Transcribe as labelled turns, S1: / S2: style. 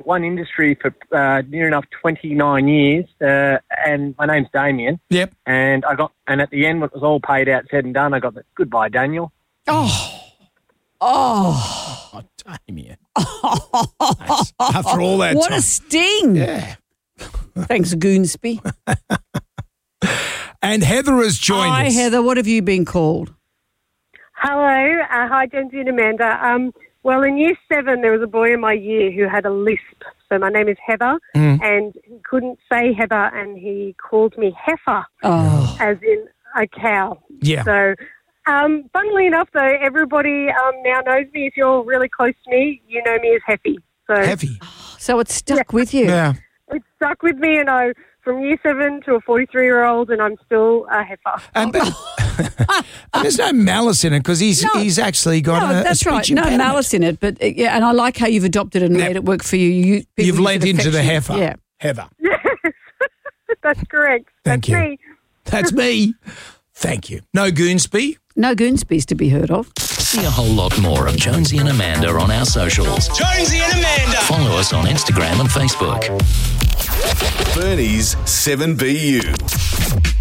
S1: one industry for near enough 29 years, and my name's Damien.
S2: Yep.
S1: And at the end, when it was all paid out, said and done, I got the goodbye, Daniel.
S2: Oh, Damien. After all that
S3: What
S2: time.
S3: a sting.
S2: Yeah.
S3: Thanks, Goonsby.
S2: And Heather has joined
S3: Hi,
S2: us.
S3: Heather. What have you been called?
S4: Hello. Hi, Jonesy and Amanda. Well, in year 7, there was a boy in my year who had a lisp. So my name is Heather, and he couldn't say Heather, and he called me Heifer, as in a cow.
S2: Yeah.
S4: So, funnily enough, though, everybody now knows me. If you're really close to me, you know me as Heffy. So
S2: Heavy.
S3: So it's stuck with you.
S2: Yeah.
S4: it stuck with me, and from year 7 to a 43-year-old, and I'm still a heifer.
S2: And there's no malice in it because he's actually got
S3: No,
S2: a
S3: that's
S2: speech
S3: right. No
S2: impediment.
S3: malice in it, but yeah, and I like how you've adopted and made it work for you. People
S2: You've
S3: use
S2: lent
S3: it
S2: into the
S3: affectionately.
S2: heifer.
S3: Yeah.
S2: Heather.
S4: That's correct.
S2: Thank
S4: That's
S2: you.
S4: me.
S2: That's me. Thank you. No Goonsby.
S3: No Goonsby's to be heard of.
S5: See a whole lot more of Jonesy and Amanda on our socials.
S6: Jonesy and Amanda.
S5: Follow us on Instagram and Facebook.
S6: Bernie's 7BU.